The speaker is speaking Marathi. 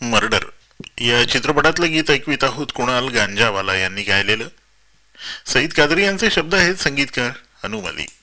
मर्डर या चित्रपटातलं गीत ऐकवीत आहोत. कुणाल गांजावाला यांनी गायलेलं. सईद कादरी यांचे शब्द आहेत, संगीतकार अनु मलिक.